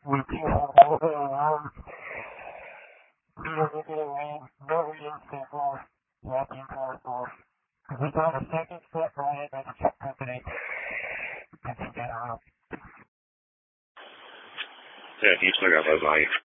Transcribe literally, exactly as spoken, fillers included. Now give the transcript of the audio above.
We can't hold around. We are looking around. No reading so far. Walking towards us. We got a second step right at the truck company. Let's get out. Yeah, you still got those on you.